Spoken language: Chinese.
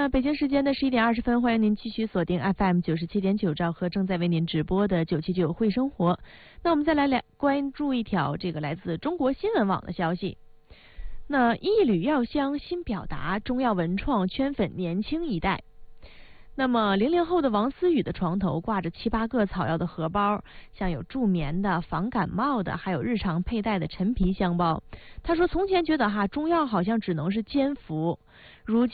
那北京时间的11:20，欢迎您继续锁定 FM 97.9兆赫，正在为您直播的979会生活。那我们再来关注一条这个来自中国新闻网的消息。那一缕药香新表达，中药文创圈粉年轻一代。那么00后的王思雨的床头挂着7、8个草药的荷包，像有助眠的、防感冒的，还有日常佩戴的陈皮香包。他说从前觉得中药好像只能是煎服，如今